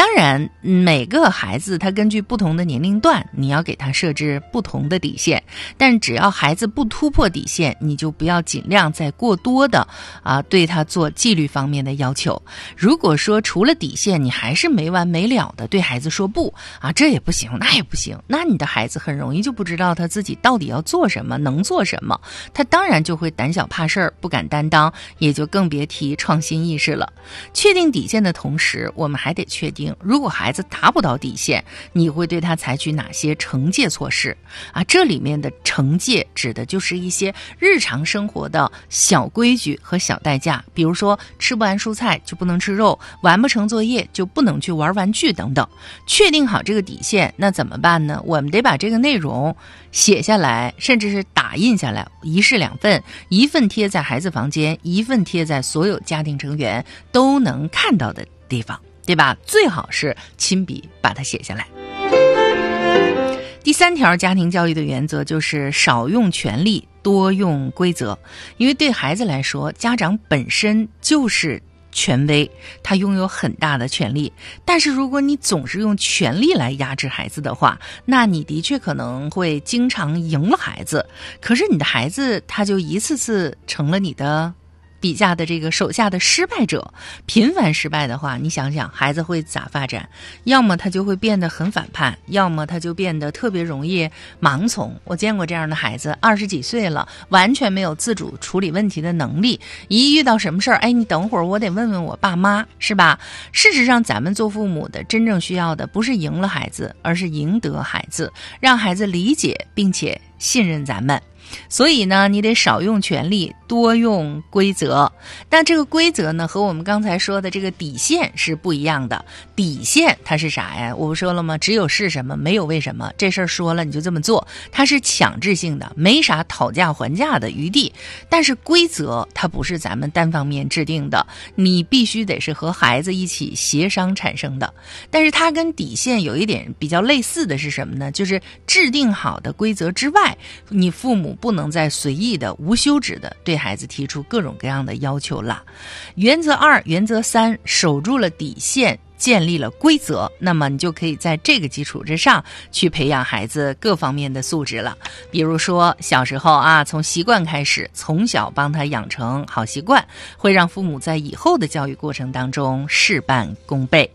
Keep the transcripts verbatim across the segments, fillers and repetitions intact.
当然每个孩子他根据不同的年龄段，你要给他设置不同的底线，但只要孩子不突破底线，你就不要尽量再过多的啊对他做纪律方面的要求。如果说除了底线你还是没完没了的对孩子说不啊，这也不行那也不行，那你的孩子很容易就不知道他自己到底要做什么，能做什么，他当然就会胆小怕事儿，不敢担当，也就更别提创新意识了。确定底线的同时，我们还得确定，如果孩子达不到底线，你会对他采取哪些惩戒措施啊？这里面的惩戒指的就是一些日常生活的小规矩和小代价，比如说吃不完蔬菜就不能吃肉，完不成作业就不能去玩玩具等等。确定好这个底线，那怎么办呢？我们得把这个内容写下来，甚至是打印下来，一式两份，一份贴在孩子房间，一份贴在所有家庭成员都能看到的地方，对吧？最好是亲笔把它写下来。第三条家庭教育的原则就是少用权力，多用规则。因为对孩子来说，家长本身就是权威，他拥有很大的权利，但是如果你总是用权力来压制孩子的话，那你的确可能会经常赢了孩子，可是你的孩子他就一次次成了你的笔下的这个手下的失败者。频繁失败的话，你想想孩子会咋发展？要么他就会变得很反叛，要么他就变得特别容易盲从。我见过这样的孩子，二十几岁了，完全没有自主处理问题的能力，一遇到什么事儿，哎，你等会儿我得问问我爸妈，是吧？事实上咱们做父母的真正需要的不是赢了孩子，而是赢得孩子，让孩子理解并且信任咱们。所以呢，你得少用权力，多用规则。但这个规则呢，和我们刚才说的这个底线是不一样的。底线它是啥呀？我不说了吗？只有是什么，没有为什么。这事儿说了你就这么做，它是强制性的，没啥讨价还价的余地。但是规则它不是咱们单方面制定的，你必须得是和孩子一起协商产生的。但是它跟底线有一点比较类似的是什么呢？就是制定好的规则之外，你父母不能再随意的无休止的对孩子提出各种各样的要求了。原则二、原则三，守住了底线，建立了规则，那么你就可以在这个基础之上去培养孩子各方面的素质了。比如说小时候啊，从习惯开始，从小帮他养成好习惯，会让父母在以后的教育过程当中事半功倍。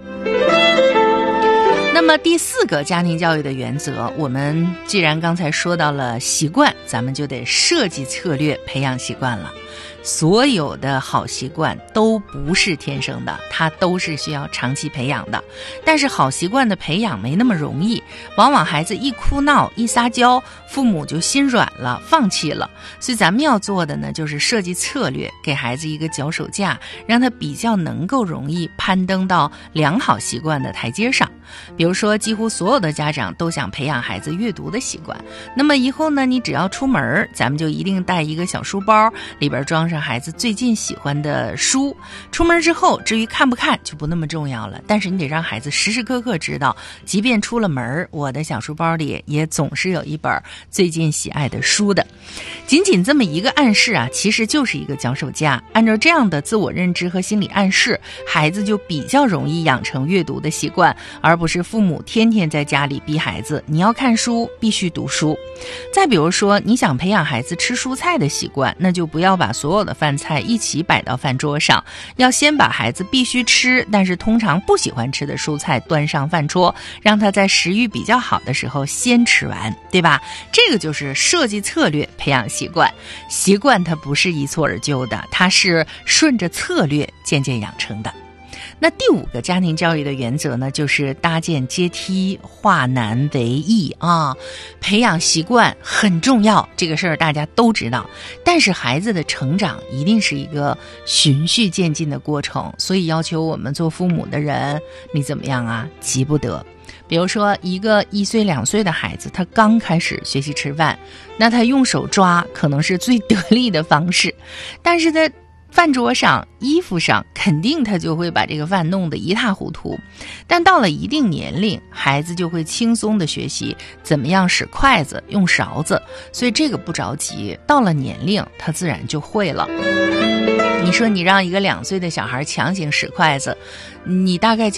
那么第四个家庭教育的原则，我们既然刚才说到了习惯，咱们就得设计策略培养习惯了。所有的好习惯都不是天生的，它都是需要长期培养的。但是好习惯的培养没那么容易，往往孩子一哭闹一撒娇，父母就心软了，放弃了。所以咱们要做的呢，就是设计策略，给孩子一个脚手架，让他比较能够容易攀登到良好习惯的台阶上。比如说几乎所有的家长都想培养孩子阅读的习惯，那么以后呢，你只要出门，咱们就一定带一个小书包，里边装上孩子最近喜欢的书。出门之后，至于看不看就不那么重要了，但是你得让孩子时时刻刻知道，即便出了门，我的小书包里也总是有一本最近喜爱的书的。仅仅这么一个暗示啊，其实就是一个脚手架。按照这样的自我认知和心理暗示，孩子就比较容易养成阅读的习惯，而不是父母天天在家里逼孩子你要看书必须读书。再比如说，你想培养孩子吃蔬菜的习惯，那就不要把所有的饭菜一起摆到饭桌上，要先把孩子必须吃但是通常不喜欢吃的蔬菜端上饭桌，让他在食欲比较好的时候先吃完，对吧？这个就是设计策略培养习惯。习惯它不是一蹴而就的，它是顺着策略渐渐养成的。那第五个家庭教育的原则呢，就是搭建阶梯，化难为易啊。培养习惯很重要，这个事儿大家都知道，但是孩子的成长一定是一个循序渐进的过程，所以要求我们做父母的人，你怎么样啊？急不得。比如说一个一岁两岁的孩子，他刚开始学习吃饭，那他用手抓可能是最得力的方式，但是在饭桌上衣服上肯定他就会把这个饭弄得一塌糊涂。但到了一定年龄，孩子就会轻松的学习怎么样使筷子用勺子，所以这个不着急，到了年龄他自然就会了。你说你让一个两岁的小孩强行使筷子，你大概